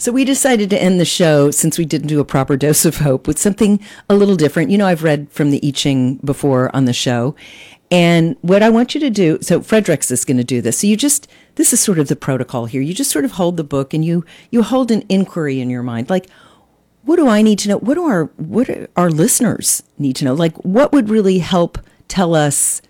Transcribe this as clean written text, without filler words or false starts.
So we decided to end the show, since we didn't do a proper dose of hope, with something a little different. You know, I've read from the I Ching before on the show. And what I want you to do, so Fredericks is going to do this. So this is sort of the protocol here. You just sort of hold the book and you hold an inquiry in your mind. Like, what do I need to know? What do our listeners need to know? Like, what would really help tell us